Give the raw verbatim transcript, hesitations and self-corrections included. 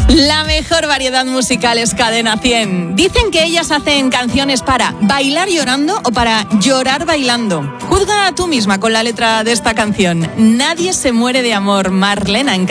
La mejor variedad musical es Cadena cien. Dicen que ellas hacen canciones para bailar llorando o para llorar bailando. Juzga tú misma con la letra de esta canción. Nadie se muere de amor, Marlena. En